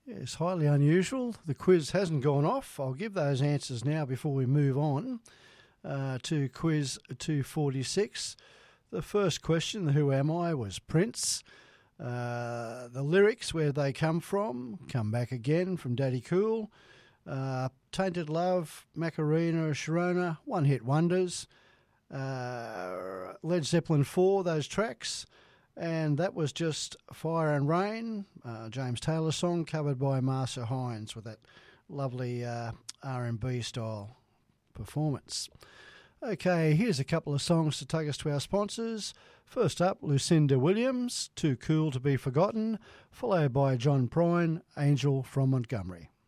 It's highly unusual. The quiz hasn't gone off. I'll give those answers now before we move on to quiz 246. The first question, the Who Am I, was Prince. The lyrics, where they come from, Come Back Again from Daddy Cool. Tainted Love, Macarena, Sharona, one-hit wonders. Led Zeppelin 4, those tracks. And that was just Fire and Rain, James Taylor song, covered by Marcia Hines with that lovely R&B style performance. Okay, here's a couple of songs to take us to our sponsors. First up, Lucinda Williams, Too Cool to Be Forgotten, followed by John Prine, Angel from Montgomery.